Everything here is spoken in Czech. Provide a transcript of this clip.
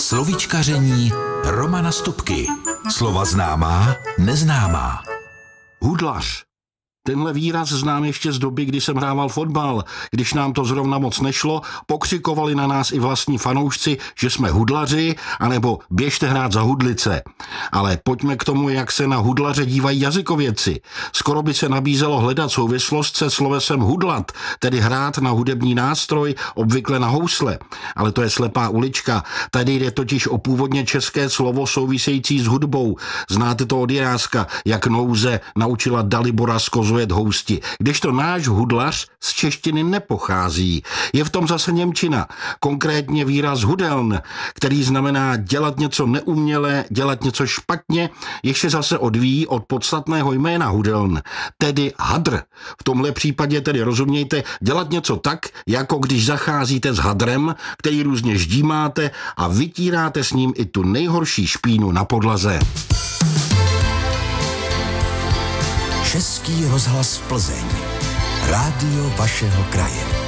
Slovíčkaření Romana Stupky. Slova známá, neznámá. Hudlař. Tenhle výraz znám ještě z doby, kdy jsem hrával fotbal. Když nám to zrovna moc nešlo, pokřikovali na nás i vlastní fanoušci, že jsme hudlaři, anebo běžte hrát za hudlice. Ale pojďme k tomu, jak se na hudlaře dívají jazykovědci. Skoro by se nabízelo hledat souvislost se slovesem hudlat, tedy hrát na hudební nástroj, obvykle na housle. Ale to je slepá ulička. Tady jde totiž o původně české slovo související s hudbou. Znáte to od Jiráska, jak nouze naučila Dalibora zkozu housti. Kdežto náš hudlař z češtiny nepochází. Je v tom zase němčina, konkrétně výraz hudeln, který znamená dělat něco neuměle, dělat něco špatně, jež se zase odvíjí od podstatného jména hudeln, tedy hadr. V tomhle případě tedy rozumějte, dělat něco tak, jako když zacházíte s hadrem, který různě ždímáte a vytíráte s ním i tu nejhorší špínu na podlaze. Český rozhlas Plzeň. Rádio vašeho kraje.